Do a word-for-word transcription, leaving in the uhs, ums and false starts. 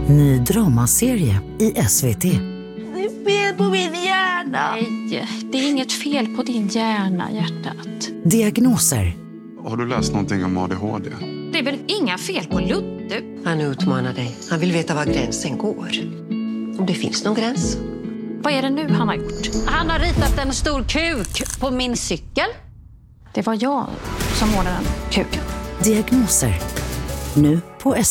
Ny dramaserie i S V T. Det är fel på min hjärna. Nej, det är inget fel på din hjärna, hjärtat. Diagnoser. Har du läst någonting om A D H D? Det är väl inga fel på Ludde? Han utmanar dig. Han vill veta var gränsen går. Om det finns någon gräns. Vad är det nu han har gjort? Han har ritat en stor kuk på min cykel. Det var jag som målade den kuken. Diagnoser. Nu på S V T.